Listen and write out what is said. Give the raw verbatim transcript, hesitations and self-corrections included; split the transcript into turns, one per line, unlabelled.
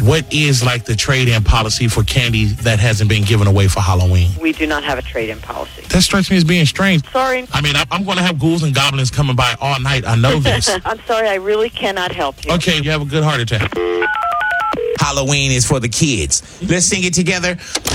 What is like the trade-in policy for candy that hasn't been given away for Halloween?
We do not have a trade-in policy.
That strikes me as being strange.
Sorry.
I mean, I- I'm going to have ghouls and goblins coming by all night. I know this.
I'm sorry, I really cannot help you.
Okay, you have a good heart attack.
Halloween is for the kids. Let's sing it together.